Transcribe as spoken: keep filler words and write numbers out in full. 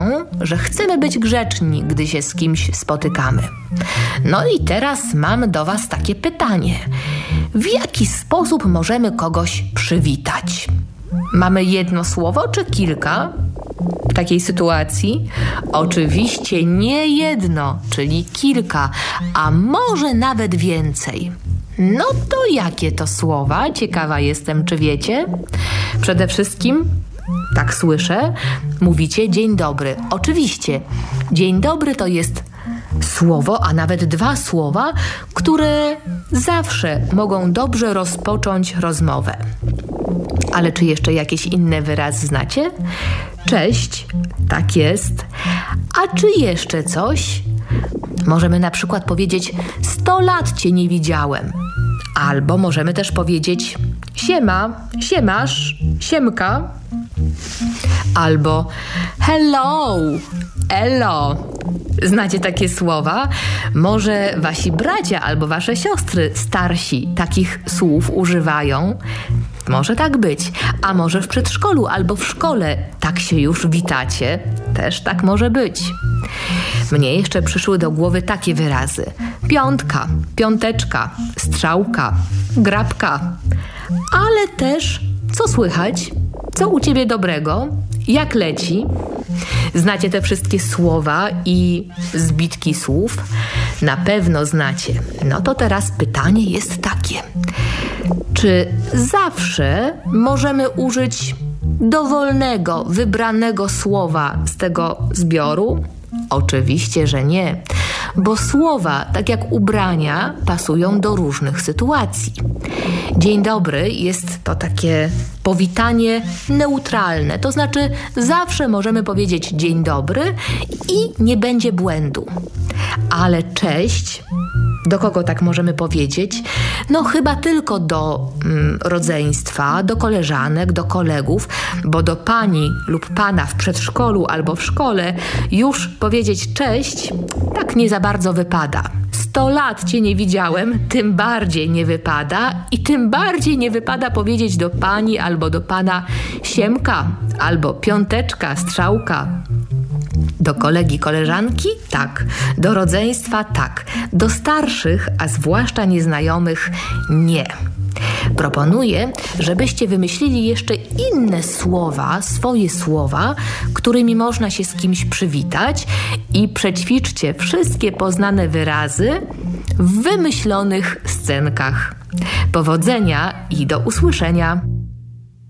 że chcemy być grzeczni, gdy się z kimś spotykamy. No i teraz mam do Was takie pytanie. W jaki sposób możemy kogoś przywitać? Mamy jedno słowo czy kilka w takiej sytuacji? Oczywiście nie jedno, czyli kilka, a może nawet więcej. No to jakie to słowa? Ciekawa jestem, czy wiecie? Przede wszystkim, tak słyszę, mówicie dzień dobry. Oczywiście, dzień dobry to jest słowo, a nawet dwa słowa, które zawsze mogą dobrze rozpocząć rozmowę. Ale czy jeszcze jakieś inne wyrazy znacie? Cześć, tak jest. A czy jeszcze coś? Możemy na przykład powiedzieć sto lat cię nie widziałem. Albo możemy też powiedzieć siema, siemasz, siemka. Albo hello, elo. Znacie takie słowa? Może wasi bracia albo wasze siostry starsi takich słów używają? Może tak być. A może w przedszkolu albo w szkole tak się już witacie? Też tak może być. Mnie jeszcze przyszły do głowy takie wyrazy. Piątka, piąteczka, strzałka, grabka. Ale też co słychać? Co u ciebie dobrego? Jak leci? Znacie te wszystkie słowa i zbitki słów? Na pewno znacie. No to teraz pytanie jest takie. Czy zawsze możemy użyć dowolnego, wybranego słowa z tego zbioru? Oczywiście, że nie. Bo słowa, tak jak ubrania, pasują do różnych sytuacji. Dzień dobry jest to takie powitanie neutralne. To znaczy zawsze możemy powiedzieć dzień dobry i nie będzie błędu. Ale cześć, do kogo tak możemy powiedzieć? No chyba tylko do mm, rodzeństwa, do koleżanek, do kolegów, bo do pani lub pana w przedszkolu albo w szkole już powiedzieć cześć tak nie za bardzo wypada. Sto lat cię nie widziałem, tym bardziej nie wypada i tym bardziej nie wypada powiedzieć do pani albo do pana siemka albo piąteczka, strzałka. Do kolegi, koleżanki? Tak. Do rodzeństwa? Tak. Do starszych, a zwłaszcza nieznajomych? Nie. Proponuję, żebyście wymyślili jeszcze inne słowa, swoje słowa, którymi można się z kimś przywitać i przećwiczcie wszystkie poznane wyrazy w wymyślonych scenkach. Powodzenia i do usłyszenia!